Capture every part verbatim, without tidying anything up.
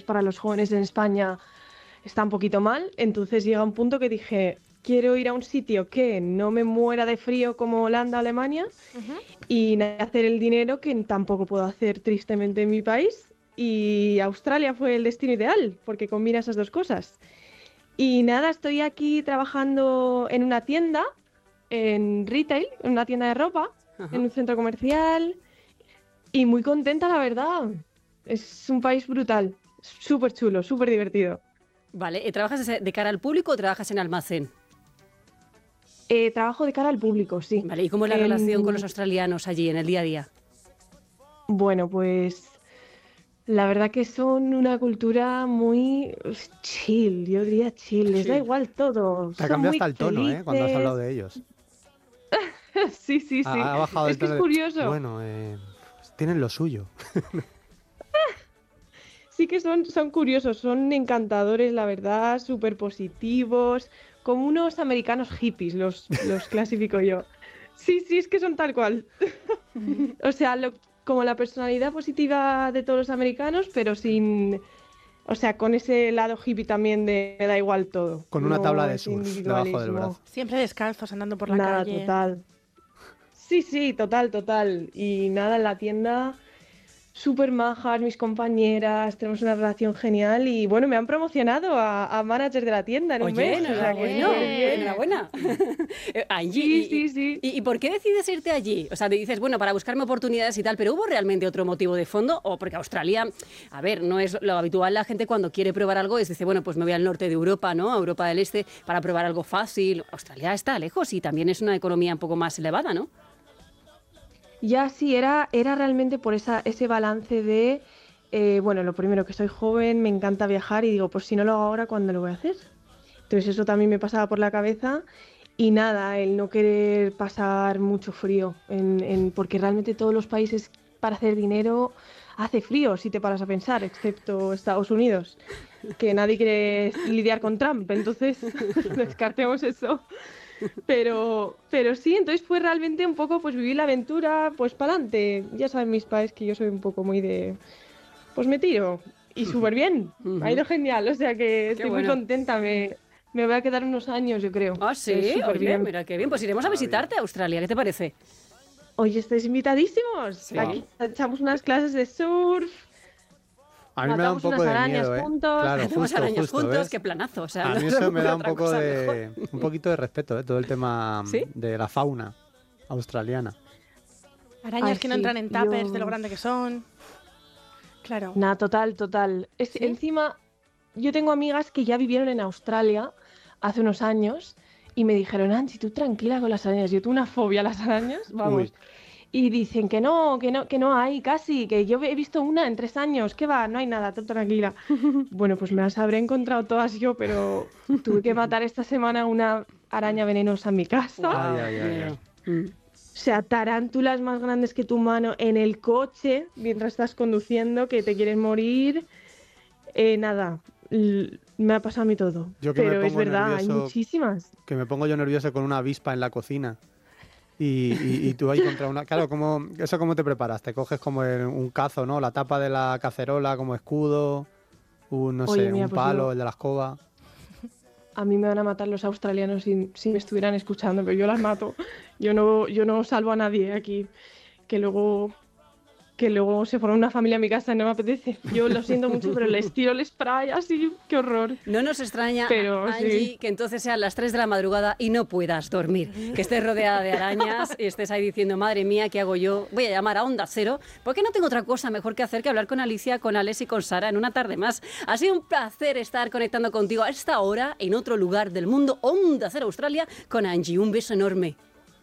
para los jóvenes en España está un poquito mal. Entonces llega un punto que dije, quiero ir a un sitio que no me muera de frío como Holanda, Alemania, uh-huh. y hacer el dinero que tampoco puedo hacer tristemente en mi país. Y Australia fue el destino ideal, porque combina esas dos cosas. Y nada, estoy aquí trabajando en una tienda, en retail, en una tienda de ropa, uh-huh. en un centro comercial, y muy contenta, la verdad. Es un país brutal, súper chulo, súper divertido. Vale, ¿trabajas de cara al público o trabajas en almacén? Eh, trabajo de cara al público, sí. Vale, ¿y cómo es la en... relación con los australianos allí en el día a día? Bueno, pues la verdad que son una cultura muy chill, yo diría chill, les sí. da igual todo. Te ha cambiado hasta el tono, ¿eh? Cuando has hablado de ellos. sí, sí, sí. Ha, ha bajado es el que tono es curioso. De... Bueno, eh, pues tienen lo suyo. Sí que son, son curiosos, son encantadores, la verdad, súper positivos, como unos americanos hippies, los, los clasifico yo. Sí, sí, es que son tal cual. O sea, lo, como la personalidad positiva de todos los americanos, pero sin... O sea, con ese lado hippie también de me da igual todo. Con una no tabla de surf debajo del brazo. Siempre descalzos, andando por la nada, calle. Nada, total. Sí, sí, total, total. Y nada, en la tienda... súper majas, mis compañeras, tenemos una relación genial y bueno, me han promocionado a, a manager de la tienda en Oye, un mes. Enhorabuena, o sea, que enhorabuena. Allí, sí, sí, sí. Y, ¿Y por qué decides irte allí? O sea, te dices, bueno, para buscarme oportunidades y tal, pero ¿hubo realmente otro motivo de fondo? O porque Australia, a ver, no es lo habitual, la gente cuando quiere probar algo es, dice, bueno, pues me voy al norte de Europa, ¿no? A Europa del Este, para probar algo fácil. Australia está lejos y también es una economía un poco más elevada, ¿no? Ya sí, era, era realmente por esa, ese balance de, eh, bueno, lo primero que soy joven, me encanta viajar y digo, pues si no lo hago ahora, ¿cuándo lo voy a hacer? Entonces eso también me pasaba por la cabeza y nada, el no querer pasar mucho frío, en, en, porque realmente todos los países para hacer dinero hace frío, si te paras a pensar, excepto Estados Unidos, que nadie quiere lidiar con Trump, entonces descartemos eso. Pero, pero sí, entonces fue realmente un poco, pues vivir la aventura, pues para adelante. Ya saben mis padres que yo soy un poco muy de, pues me tiro. Y súper bien, uh-huh. ha ido genial, o sea que Qué estoy bueno. muy contenta, me, me voy a quedar unos años, yo creo. Ah, sí, oye, bien. Mira qué bien, pues iremos a visitarte a Australia, ¿qué te parece? Oye, estáis invitadísimos, sí. Aquí echamos unas clases de surf. A mí me da un poco de miedo, ¿eh? Juntos. Claro, Hacemos justo, arañas justo, juntos, ¿ves? qué planazo. O sea, a mí no eso me da un poco de, mejor. un poquito de respeto, ¿eh? Todo el tema ¿Sí? de la fauna australiana. Arañas Ay, que no sí, entran en tuppers yo... de lo grande que son. Claro. Nada, total, total. Es, ¿Sí? Encima, yo tengo amigas que ya vivieron en Australia hace unos años y me dijeron, Anchi, tú tranquila con las arañas. Yo tuve una fobia a las arañas, vamos. Uy. Y dicen que no, que no, que no hay casi, que yo he visto una en tres años, ¿qué va? No hay nada, tú tranquila. Bueno, pues me las habré encontrado todas yo, pero tuve que matar esta semana una araña venenosa en mi casa. Ay, ay, ay, ay. O sea, tarántulas más grandes que tu mano en el coche mientras estás conduciendo, que te quieres morir. Eh, nada, me ha pasado a mí todo. Yo que pero me pongo es verdad, nervioso, hay muchísimas. Que me pongo yo nervioso con una avispa en la cocina. Y, y, y tú ahí contra una... Claro, ¿cómo, ¿eso cómo te preparas? ¿Te coges como el, un cazo, ¿no? La tapa de la cacerola como escudo, un, no Oye, sé, mira, un pues palo, yo... el de la escoba... A mí me van a matar los australianos si, si me estuvieran escuchando, pero yo las mato. Yo no, yo no salvo a nadie aquí, que luego... que luego se forma una familia en mi casa y no me apetece. Yo lo siento mucho, pero les tiro el spray así, qué horror. No nos extraña, pero, Angie, sí. que entonces sean las tres de la madrugada y no puedas dormir. Que estés rodeada de arañas y estés ahí diciendo, madre mía, ¿qué hago yo? Voy a llamar a Onda Cero, porque no tengo otra cosa mejor que hacer que hablar con Alicia, con Alex y con Sara en una tarde más. Ha sido un placer estar conectando contigo a esta hora en otro lugar del mundo, Onda Cero Australia, con Angie. Un beso enorme.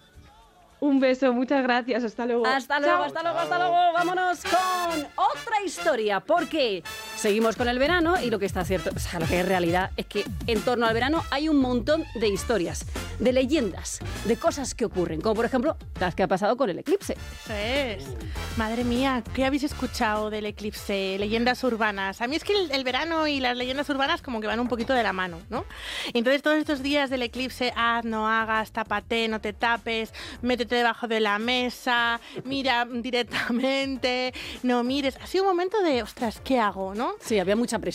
Un beso, muchas gracias, hasta luego. Hasta luego, hasta luego, hasta luego. Vámonos con otra historia, porque seguimos con el verano y lo que está cierto, o sea, lo que es realidad es que en torno al verano hay un montón de historias, de leyendas, de cosas que ocurren, como por ejemplo las que ha pasado con el eclipse. Eso es. Madre mía, ¿qué habéis escuchado del eclipse? Leyendas urbanas. A mí es que el, el verano y las leyendas urbanas como que van un poquito de la mano, ¿no? Entonces todos estos días del eclipse, haz, no hagas, tápate, no te tapes, métete debajo de la mesa, mira directamente, no mires. Ha sido un momento de, ostras, ¿qué hago, no? Sí, había mucha presión.